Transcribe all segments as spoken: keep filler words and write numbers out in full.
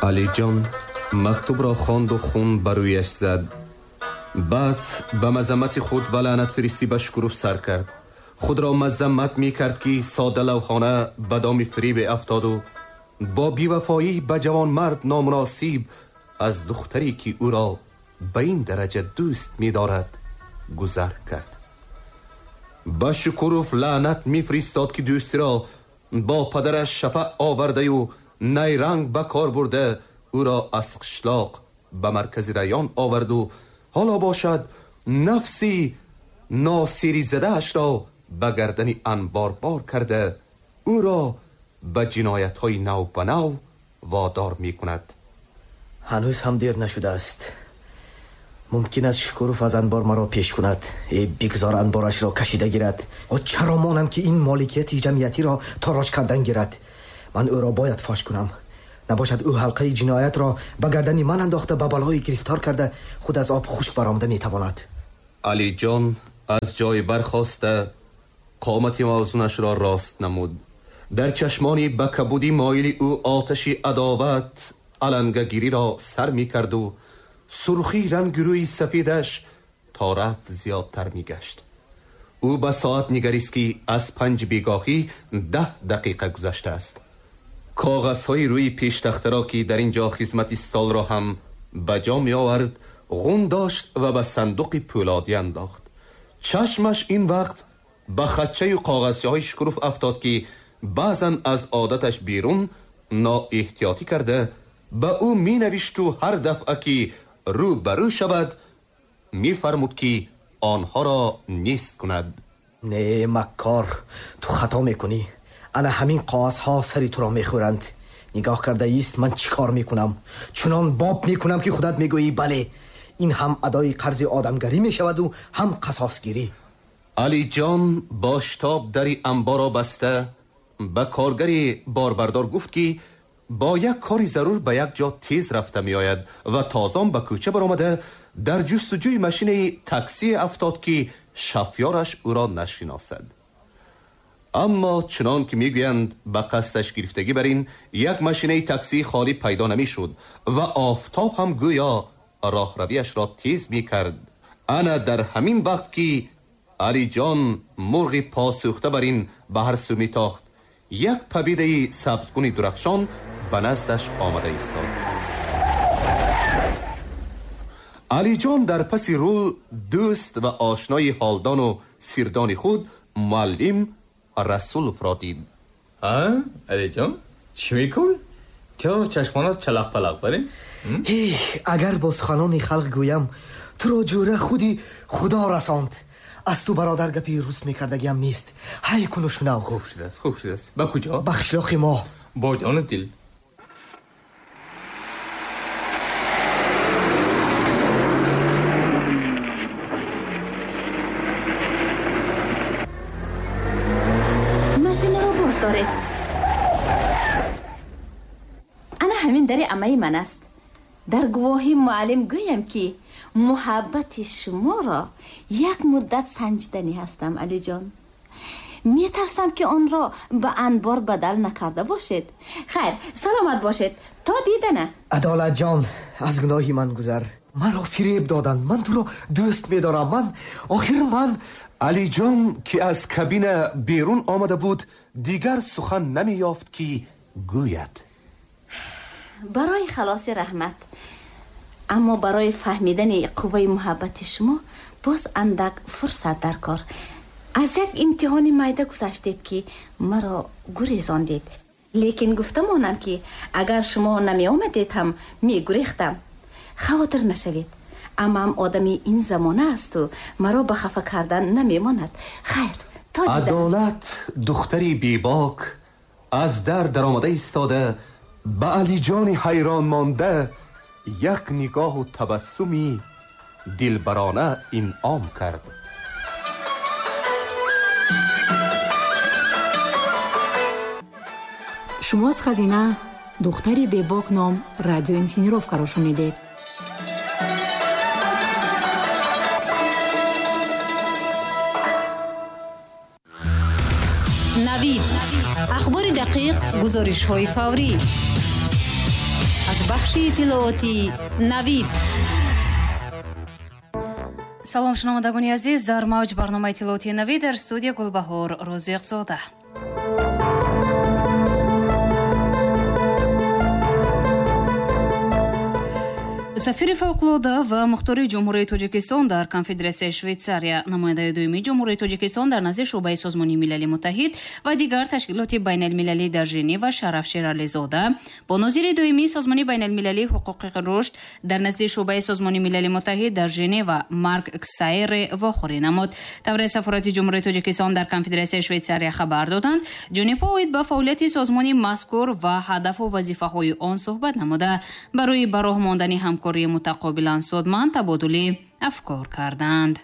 علی جان مکتوب را خواند و خون بر رویش زد. بعد به مذمت خود و لعنت فرستی به شکروف سر کرد. خود را مذمت می کرد که ساده لوحانه به دام فریب افتاد و با بیوفایی به جوان مرد نامناسب از دختری که او را به این درجه دوست می دارد گذر کرد. به شکروف لعنت می فرستاد که دوستی را با پدرش شفع آورده و نیرنگ به کار برده او را از قشلاق به مرکز ریان آورد و حالا باشد نفسی ناصیری زده اش را به گردن انبار بار کرده او را به جنایت های نو به نو وادار می کند. هنوز هم دیر نشده است. ممکن است شکروف از انبار مرا پیش کند. ای بگذار انبارش را کشیده گیرد. و چرا مانم که این مالکیت جمعیتی را تاراج کردن گیرد؟ من او را باید فاش کنم. نباشد او حلقه جنایت را به گردن من انداخته به بلای گرفتار کرده خود از آب خشک برآمده می تواند. علی جان از جای برخاسته قامت موزونش را راست نمود. در چشمانی به کبودی مایل او آتشی عداوت علنگگیری را سر می کرد و سرخی رنگ روی سفیدش تا رفت زیادتر می گشت. او به ساعت نگریست که از پنج بیگاهی ده دقیقه گذشته است. کاغذهای روی پیش تخته را که در اینجا خدمت استال را هم به جا می آورد غون داشت و به صندوق پولادی انداخت. چشمش این وقت به خطچه و کاغذچه های شکروف افتاد که بعضن از عادتش بیرون نا احتیاطی کرده به او می نوشت و هر دفعه که رو برو شود می فرمود که آنها را نیست کند. نه مکار، تو خطا میکنی. انا همین قاس ها سری تو را میخورند. نگاه کرده ایست من چی کار میکنم؟ چنان باب میکنم که خودت میگویی بله این هم ادای قرض آدمگری میشود و هم قصاصگیری. علی جان با شتاب دری انبارا بسته به کارگری باربردار گفت که با یک کاری ضرور به یک جا تیز رفته می آید و تازان به کوچه برآمده در جستجوی ماشین تاکسی افتاد که شفیارش او را نشناسد. اما چنان که میگویند به قصدش گرفتگی بر این یک ماشین تاکسی خالی پیدا نمی شد و آفتاب هم گویا راه رویش را تیز می کرد. انا در همین وقت که علی جان مرغ پاسوخته بر این به هر سو می تاخت یک پدیده سبزگونی درخشان به نزدش آمده ایستاد. علی جان در پس رو دوست و آشنای حالدان و سیردان خود معلم رسول را دید. ها علی جان چی میکن؟ چرا چشمانات چلق پلق برین؟ هی اگر با سخنان خلق گویم تو را جوره خودی خدا رساند. از تو برادر گپی روز میکردگیم نیست. هی کنو شنو. خوب شده است خوب شده است. با کجا؟ بخشلاخ ما. با جان دل. ماشین رو باز داره. انا همین در عمه من است. در گواهی معلم گویم که محبت شما را یک مدت سنجیدنی هستم علی جان. می ترسم که آن را به انبار بدل نکرده باشید. خیر سلامت باشید تا دیدنه. عدالت جان از گناهی من گذر. من را فریب دادن. من تو را دوست می دارم. من آخر من. علی جان که از کابین بیرون آمده بود دیگر سخن نمی یافت که گوید. برای خلاص رحمت اما برای فهمیدن قوه محبت شما باز اندک فرصت در کار. از یک امتحان میده گذشتید که مرا گریزاندید، لیکن گفتمانم که اگر شما نمی آمدید هم می گریختم. خاطر نشوید، اما هم آدمی این زمانه است و مرا به خفه کردن نمی ماند. خیر تا دیدن. عدالت دختری بیباک از در در آمده ایستاده به علی جان حیران مانده یک نگاه و تبسمی دلبرانه انعام کرد. شما از خزینه دختری بیباک نام رادیو انسینیروفکا را شنیدید. نوید اخبار دقیق، گزارش های فوری از بخش бахши иттилооти навид. салом шунавандагони азиз, дар мавҷ барномаи иттилооти навид дар студия Гулбаҳор Розиқзода. сафири фавқулода ва мухтории ҷумҳурияи тоҷикистон дар конфедератсияи Швейтсария, намояндаи дуюмии ҷумҳурияи тоҷикистон дар назди шуъбаи созмони милали муттаҳид ва дигар ташкилоти байналмилалӣ дар Женева Шараф Шерализода бо нозири дуюмии созмони байналмилалии ҳуқуқи рушд дар назди шуъбаи созмони милали муттаҳид дар Женева Марк Ксайре вохӯрӣ намуд. Тавре сафорати ҷумҳурияи тоҷикистон дар конфедератсияи Швейтсария хабар доданд, ҷонибҳо оид ба фаъолияти созмони мазкур ва ҳадафу вазифаҳои он суҳбат намуда барои ба роҳ мондани ҳамкории мутақобилан судманд табодули афкор карданд.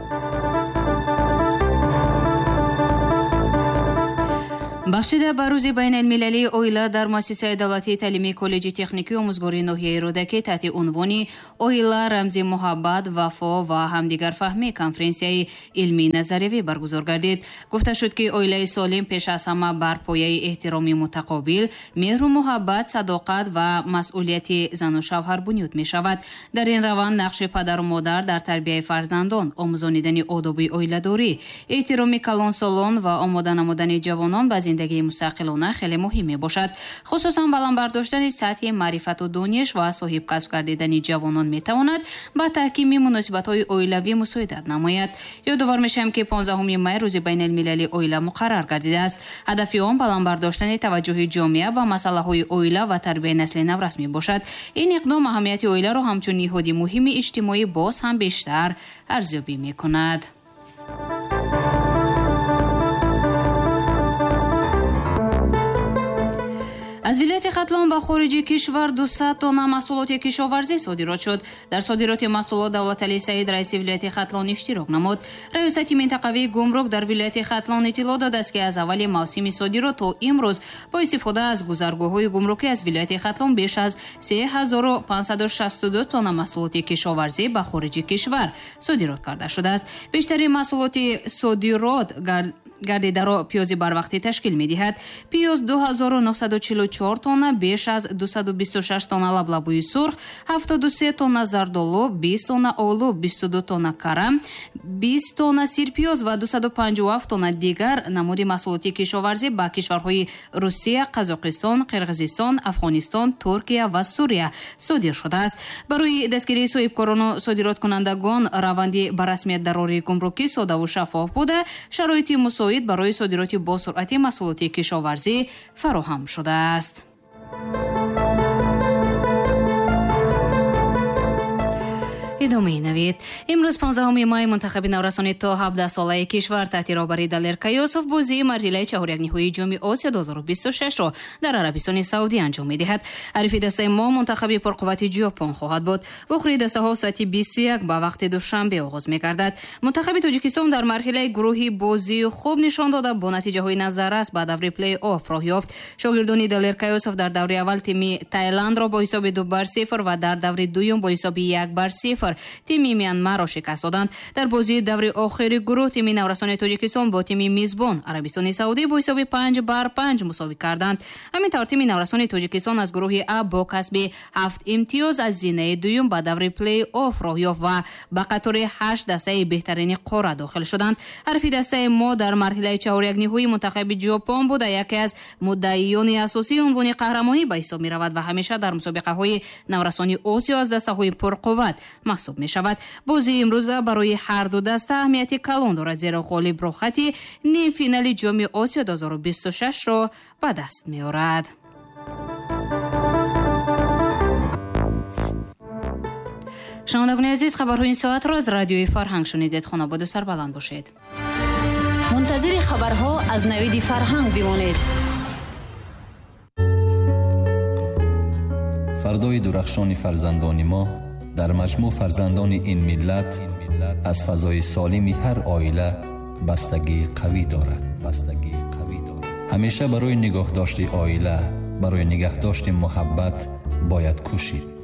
бахшида ба рӯзи байналмилалии оила дар муассисаи давлатии таълимии коллеҷи техникии омӯзгории ноҳияи Рӯдакӣ таҳти унвони «Оила рамзи муҳаббат, вафо ва ҳамдигарфаҳмӣ» конференсияи илмии назариявӣ баргузор гардид. Гуфта шуд, ки оилаи солим пеш аз ҳама бар пояи эҳтироми мутақобил, меҳру муҳаббат, садоқат ва масъулияти зану шавҳар бунёд мешавад. Дар ин раванд нақши падару модар дар тарбияи фарзандон, омӯзонидани одоби оиладорӣ, эҳтироми калонсолон ва омода намудани ҷавонон ба зиндагии мустақилона хеле муҳим мебошад. Хусусан баландбардоштани сатҳи маърифату дониш ва соҳибкасб гардидани ҷавонон метавонад ба таҳкими муносибатҳои оилавӣ мусоидат намояд. ёдовар мешавем, ки понздаҳуми май рӯзи байналмилалии оила муқаррар гардидааст. ҳадафи он баландбардоштани таваҷҷӯҳи ҷомеа ба масъалаҳои оила ва тарбияи насли наврас мебошад. ин иқдом аҳамияти оиларо ҳамчун ниҳоди муҳими иҷтимоӣ боз ҳам бештар арзёбӣ мекунад. аз вилояти Хатлон ба хориҷи кишвар дусад тонна маҳсулоти кишоварзӣ содирот шуд. дар содироти маҳсулот Давлаталӣ Саид раиси вилояти Хатлон иштирок намуд. раёсати минтақавии гумрук дар вилояти Хатлон иттилоъ додааст, ки аз аввали мавсими содирот то имрӯз бо истифода аз гузаргоҳҳои гумрукӣ аз вилояти Хатлон беш аз се ҳазору пансаду шасту ду тонна маҳсулоти кишоварзӣ ба хориҷи кишвар содирот карда шудааст. бештари маҳсулоти содирот гар гардидаро пиёзи барвақтӣ ташкил медиҳад. пиёз ду ҳазору нуҳсаду чилу чор тонна, беш аз дусаду бисту шаш тонна лаблабӯи сурх, ҳафтоду се тонна зардолу, бист тонна олу, бисту ду тонна карам, бист тонна сирпиёз ва дусаду панҷоҳу ҳафт тонна дигар намуди маҳсулоти кишоварзӣ ба кишварҳои Русия, Қазоқистон, Қирғизистон, Афғонистон, Туркия ва Сурия содир шудааст. барои дастгирии соҳибкорону содироткунандагон раванди ба расмият дарории гумрукӣ содаву шаффоф буда, шароити мусоид барои содироти босуръати маҳсулоти кишоварзӣ фароҳам шудааст. идомаи навид. имрӯз понздаҳуми май мунтахаби наврасони то ҳабдаҳ солаи кишвар таҳти роҳбари Далер Каёсов бозии марҳилаи чаҳорякниҳои ҷоми Осиё дуҳазору бисту шашро дар Арабистони Саудӣ анҷом медиҳад. ҳарифи дастаи мо мунтахаби пурқуввати Ҷопон хоҳад буд. вохӯрии дастаҳо соати бисту як ба вақти душанбе оғоз мегардад. мунтахаби Тоҷикистон дар марҳилаи гурӯҳи бозии хуб нишон дода бо натиҷаҳои назаррас ба даври плей-офф роҳ ёфт. шогирдони Далер Каёсов дар даври аввал тими Таиландро бо ҳисоби ду бар сифр ва дар даври дуюм бо ҳисоби як бар сифр тими Мянмаро шикаст доданд. дар бозии даври охири гурӯҳ тими наврасони Тоҷикистон бо тими мизбон Арабистони Саудӣ бо ҳисоби панҷ бар панҷ мусовӣ карданд. ҳамин тавр тими наврасони Тоҷикистон аз гурӯҳи А бо касби ҳафт имтиёз аз зинаи дуюм ба даври плей-офф роҳ ёфт ва ба қатори ҳашт дастаи беҳтарини қора дохил шуданд. ҳарфи дастаи мо дар марҳилаи чаҳорякниҳои мунтахаби Ҷопон буда яке аз муддаиёни асосии унвони қаҳрамонӣ ба ҳисоб меравад ва ҳамеша дар мусобиқаҳои наврасони Осиё аз дастаҳои пурқувват маҳсуб мешавад. бозии имрӯза барои ҳарду даста аҳамияти калон дорад, зеро ғолиб рохати нимфинали ҷоми Осиё дуҳазору бисту шашро ба даст меорад. шунавандагони азиз, хабарҳои ин соатро аз радиои Фарҳанг шунидед. хонободу сарбаланд бошед. мунтазири хабарҳо аз навиди Фарҳанг бимонед. фардои дурахшони фарзандони мо дар маҷмӯъ фарзандони ин миллат аз фазои солими ҳар оила бастагии қавӣ дорад. бастагии қавӣ дорад. ҳамеша барои нигоҳдошти оила, барои нигаҳдошти муҳаббат бояд кӯшид.